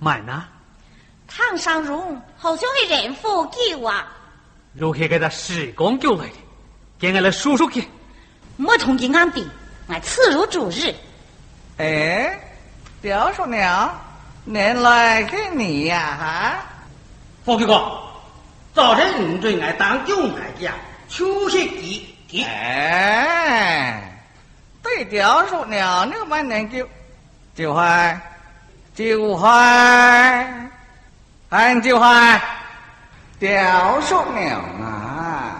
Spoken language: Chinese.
慢呐！ 唐尚荣好像是人夫救啊！ 如何给他施工救来的？给俺来数数去。 没同给俺的，俺此如主日。 哎，刁叔娘，年来给你呀哈！ 冯局长，早晨最爱当救买家，休息几。 哎，对刁叔娘那个蛮能就还俺就还刁叔娘啊！